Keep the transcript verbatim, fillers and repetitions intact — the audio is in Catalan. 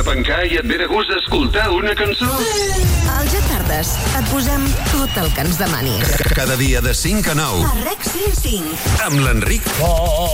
de pencar i et ve de gust escoltar una cançó? Al Ja Tardes et posem tot el que ens demanis. Cada dia de cinc a nou. A REC cent cinc. Amb l'Enric Oh, oh,